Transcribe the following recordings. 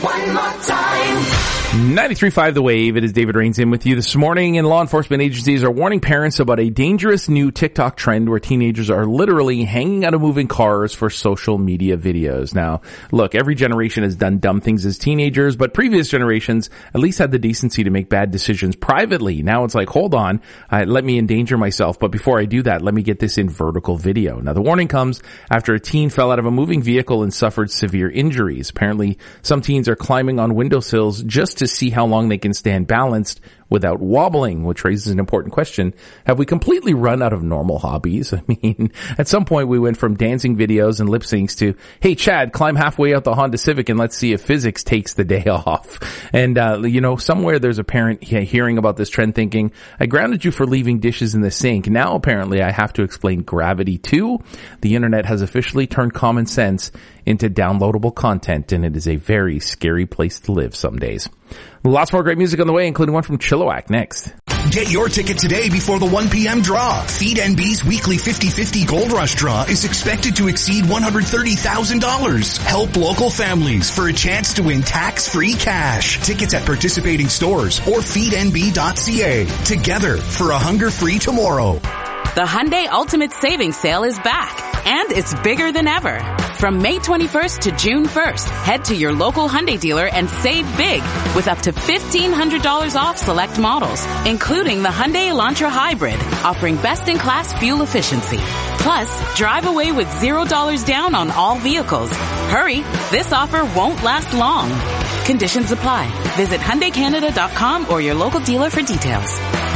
One more time. 93.5 The Wave. It is David Rains in with you this morning, and law enforcement agencies are warning parents about a dangerous new TikTok trend where teenagers are literally hanging out of moving cars for social media videos. Now, look, every generation has done dumb things as teenagers, but previous generations at least had the decency to make bad decisions privately. Now it's like, hold on, let me endanger myself, but before I do that, let me get this in vertical video. Now, the warning comes after a teen fell out of a moving vehicle and suffered severe injuries. Apparently, some teens are climbing on windowsills just to see how long they can stand balanced without wobbling, which raises an important question. Have we completely run out of normal hobbies? I mean, at some point we went from dancing videos and lip syncs to, hey, Chad, climb halfway out the Honda Civic and let's see if physics takes the day off. And, somewhere there's a parent hearing about this trend thinking, I grounded you for leaving dishes in the sink. Now apparently I have to explain gravity too. The internet has officially turned common sense into downloadable content, and it is a very scary place to live some days. Lots more great music on the way, including one from Chilliwack next. Get your ticket today before the 1 p.m. draw. Feed NB's weekly 50-50 Gold Rush draw is expected to exceed $130,000. Help local families for a chance to win tax-free cash. Tickets at participating stores or feednb.ca. Together for a hunger-free tomorrow. The Hyundai Ultimate Savings Sale is back, and it's bigger than ever. From May 21st to June 1st, head to your local Hyundai dealer and save big with up to $1,500 off select models, including the Hyundai Elantra Hybrid, offering best-in-class fuel efficiency. Plus, drive away with $0 down on all vehicles. Hurry, this offer won't last long. Conditions apply. Visit HyundaiCanada.com or your local dealer for details.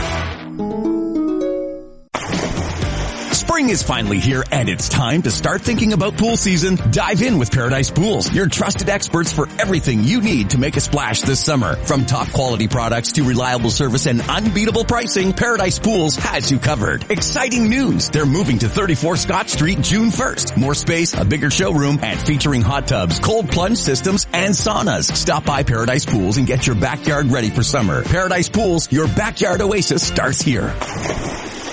Spring is finally here, and it's time to start thinking about pool season. Dive in with Paradise Pools, your trusted experts for everything you need to make a splash this summer. From top quality products to reliable service and unbeatable pricing, Paradise Pools has you covered. Exciting news! They're moving to 34 Scott Street June 1st. More space, a bigger showroom, and featuring hot tubs, cold plunge systems, and saunas. Stop by Paradise Pools and get your backyard ready for summer. Paradise Pools, your backyard oasis starts here.